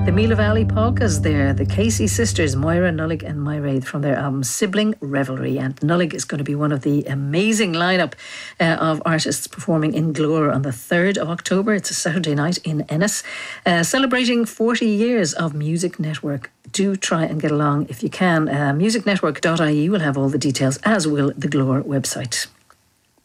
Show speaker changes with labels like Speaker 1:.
Speaker 1: The Mila Valley Polkas there, the Casey sisters, Moira, Nullig and Myraid from their album Sibling Revelry. And Nullig is going to be one of the amazing lineup of artists performing in Glure on the 3rd of October. It's a Saturday night in Ennis, celebrating 40 years of Music Network. Do try and get along if you can. Musicnetwork.ie will have all the details, as will the Glure website.